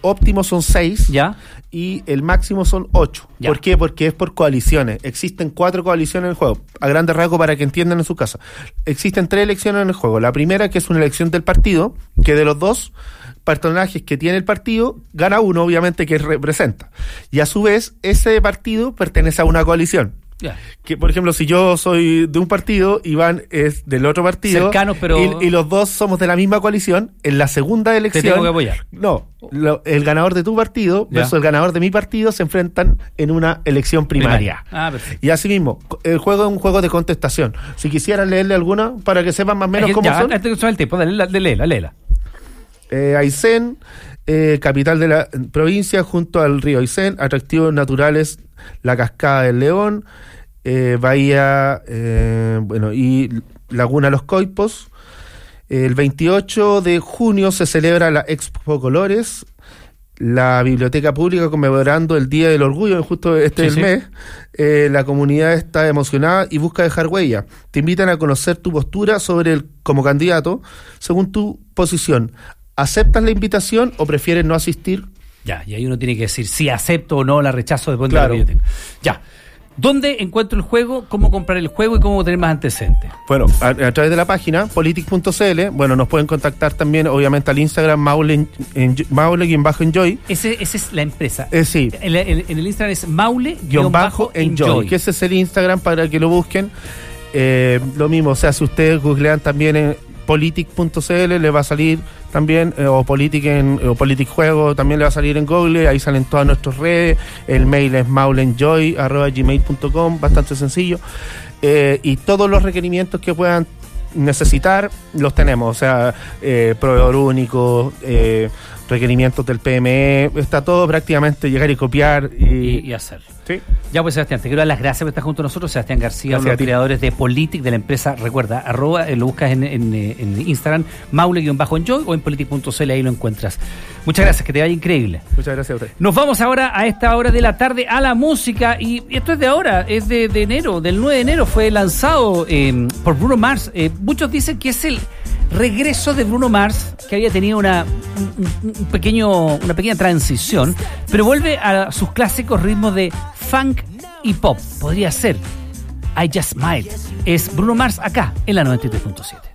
óptimo son 6. ¿Ya? Y el máximo son 8. Ya. ¿Por qué? Porque es por coaliciones. Existen 4 coaliciones en el juego. A grandes rasgos, para que entiendan en su casa. Existen 3 elecciones en el juego. La primera, que es una elección del partido, que de los 2 personajes que tiene el partido, gana uno, obviamente, que representa. Y a su vez, ese partido pertenece a una coalición. Ya. Que, por ejemplo, si yo soy de un partido, Iván es del otro partido, cercanos, pero... y los dos somos de la misma coalición, en la segunda elección... Te tengo que apoyar. No, el ganador de tu partido versus el ganador de mi partido se enfrentan en una elección primaria. Perfecto. Y así mismo, el juego es un juego de contestación. Si quisieran leerle alguna, para que sepan más o menos cómo son. Antes de el tiempo, léela. Aysén, capital de la provincia, junto al río Aysén, atractivos naturales, la Cascada del León, Bahía, y Laguna Los Coipos. El 28 de junio se celebra la Expo Colores, la Biblioteca Pública conmemorando el Día del Orgullo, justo del mes. La comunidad está emocionada y busca dejar huella. Te invitan a conocer tu postura como candidato, según tu posición. ¿Aceptas la invitación o prefieres no asistir? Ya, y ahí uno tiene que decir si acepto o no la rechazo después de claro. lo que yo tengo. Ya. ¿Dónde encuentro el juego? ¿Cómo comprar el juego? ¿Y cómo tener más antecedentes? A través de la página politic.cl. Bueno, nos pueden contactar también, obviamente, al Instagram Maule-Enjoy. Esa es la empresa. Sí. En el Instagram es Maule-Enjoy. Que ese es el Instagram para que lo busquen. Lo mismo, o sea, si ustedes googlean también en politic.cl, le va a salir también, o Politic Juego, también le va a salir en Google. Ahí salen todas nuestras redes. El mail es maulenjoy@gmail.com, bastante sencillo. Y todos los requerimientos que puedan necesitar los tenemos, o sea, proveedor único, requerimientos del PME, está todo prácticamente llegar y copiar y hacer. ¿Sí? Ya pues, Sebastián, te quiero dar las gracias por estar junto a nosotros. Sebastián García, uno de los creadores de Politic, de la empresa, recuerda, lo buscas en Instagram, Maule-Enjoy, o en politic.cl, ahí lo encuentras. Muchas gracias, que te vaya increíble. Muchas gracias a usted. Nos vamos ahora a esta hora de la tarde a la música, y esto es de ahora, es de enero, del 9 de enero, fue lanzado por Bruno Mars. Muchos dicen que es el regreso de Bruno Mars, que había tenido una pequeña transición, pero vuelve a sus clásicos ritmos de funk y pop. Podría ser I Just Smile. Es Bruno Mars acá en la 93.7.